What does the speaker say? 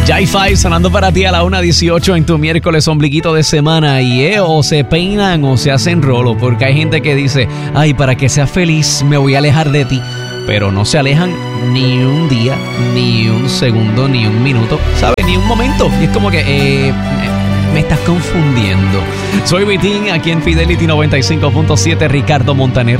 J5 sonando para ti a la 1:18 en tu miércoles ombliguito de semana. Y o se peinan o se hacen rolo, porque hay gente que dice, ay, para que seas feliz me voy a alejar de ti. Pero no se alejan ni un día, ni un segundo, ni un minuto, ¿sabes? Ni un momento. Y es como que me estás confundiendo. Soy Vitín, aquí en Fidelity 95.7, Ricardo Montaner.